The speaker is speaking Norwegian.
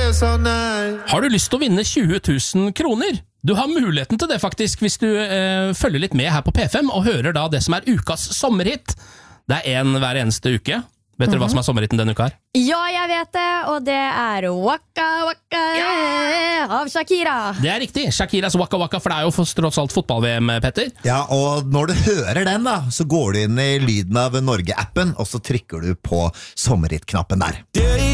Har du lyst til å vinne 20 000 kroner? Du har muligheten til det faktisk hvis du følger litt med her på P5 og hører da det som ukas sommerhit. Det en hver eneste uke. Vet dere hva som sommerhiten denne uka her? Ja, jeg vet det, og det Waka Waka av Shakira. Det riktig, Shakiras Waka Waka, for det jo tross alt fotball-VM, Petter. Ja, og når du hører den da, så går du inn i Lyden av Norge-appen, og så trykker du på sommerhit-knappen der.